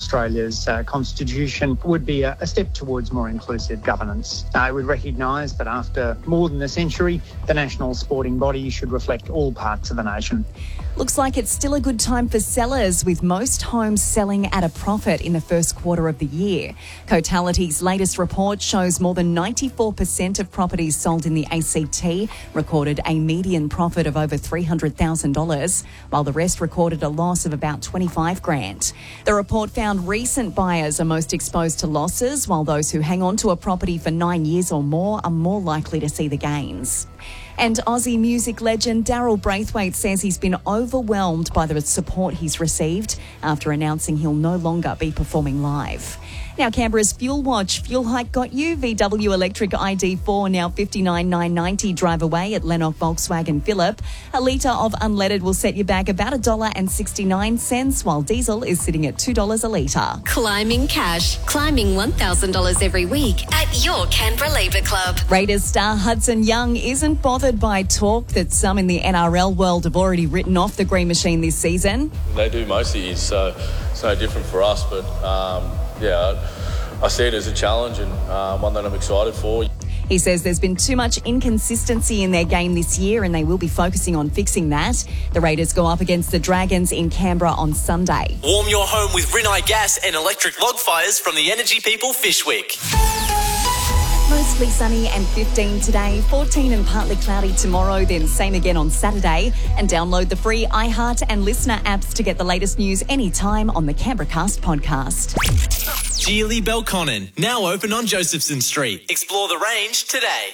Australia's constitution would be a step towards more inclusive governance. I would recognise that after more than a century, the national sporting body should reflect all parts of the nation. Looks like it's still a good time for sellers, with most homes selling at a profit in the first quarter of the year. Cotality's latest report shows more than 94% of properties sold in the ACT recorded a median profit of over $300,000, while the rest recorded a loss of about $25,000. The report found recent buyers are most exposed to losses, while those who hang on to a property for 9 years or more are more likely to see the gains. And Aussie music legend Daryl Braithwaite says he's been overwhelmed by the support he's received after announcing he'll no longer be performing live. Now, Canberra's Fuel Watch. Fuel hike got you. VW electric ID4 now $59,990. Drive away at Lennox Volkswagen Phillip. A litre of unleaded will set you back about $1.69, while diesel is sitting at $2 a litre. Climbing cash. Climbing $1,000 every week at your Canberra Labour Club. Raiders star Hudson Young isn't bothered by talk that some in the NRL world have already written off the Green Machine this season. They do most of years, so it's no different for us, but I see it as a challenge and one that I'm excited for. He says there's been too much inconsistency in their game this year and they will be focusing on fixing that. The Raiders go up against the Dragons in Canberra on Sunday. Warm your home with Rinnai gas and electric log fires from the Energy People Fishwick. Mostly sunny and 15 today, 14 and partly cloudy tomorrow, then same again on Saturday. And download the free iHeart and Listener apps to get the latest news anytime on the Canberra Cast podcast. Geely Belconnen, now open on Josephson Street. Explore the range today.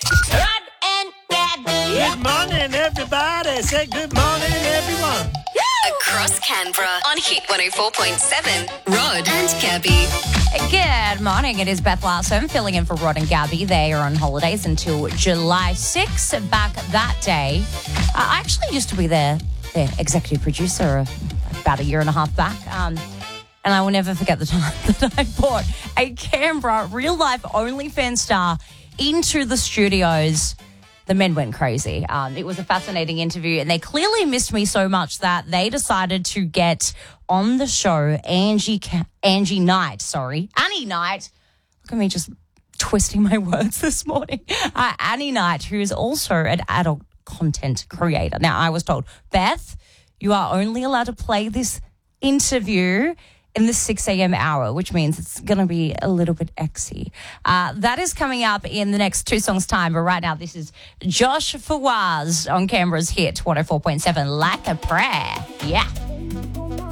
Good morning, everybody. Say good morning, everyone. Across Canberra on Hit 104.7. Rod and Gabby. Good morning. It is Beth Larson filling in for Rod and Gabby. They are on holidays until July 6th. Back that day. I actually used to be their executive producer about a year and a half back. And I will never forget the time that I brought a Canberra real-life OnlyFans star into the studios. The men went crazy. It was a fascinating interview, and they clearly missed me so much that they decided to get on the show Annie Knight. Look at me just twisting my words this morning. Annie Knight, who is also an adult content creator. Now, I was told, Beth, you are only allowed to play this interview in the 6 a.m. hour, which means it's going to be a little bit exy. That is coming up in the next 2 songs' time. But right now, this is Josh Fawaz on Canberra's Hit 104.7, Like a Prayer. Yeah.